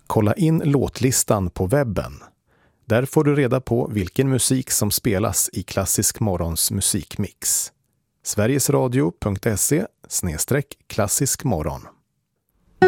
Kolla in låtlistan på webben. Där får du reda på vilken musik som spelas i Klassisk Morgons musikmix. Sverigesradio.se/klassiskmorgon